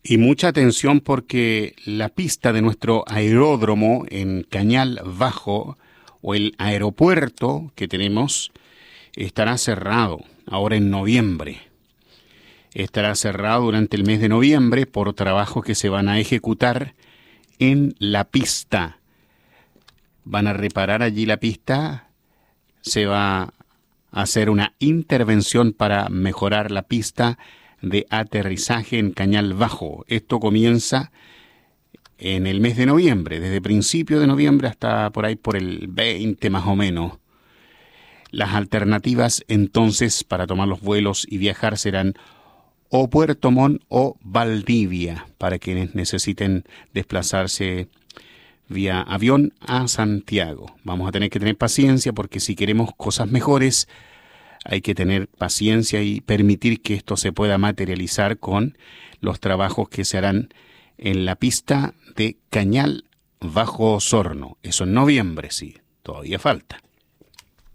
Y mucha atención porque la pista de nuestro aeródromo en Cañal Bajo o el aeropuerto que tenemos estará cerrado ahora en noviembre. Estará cerrado durante el mes de noviembre por trabajos que se van a ejecutar en la pista. Van a reparar allí la pista, se va a hacer una intervención para mejorar la pista de aterrizaje en Cañal Bajo. Esto comienza en el mes de noviembre, desde principio de noviembre hasta por ahí por el 20 más o menos. Las alternativas entonces para tomar los vuelos y viajar serán o Puerto Montt o Valdivia, para quienes necesiten desplazarse vía avión a Santiago. Vamos a tener que tener paciencia porque si queremos cosas mejores hay que tener paciencia y permitir que esto se pueda materializar con los trabajos que se harán en la pista de Cañal Bajo Osorno. Eso en noviembre, sí, todavía falta.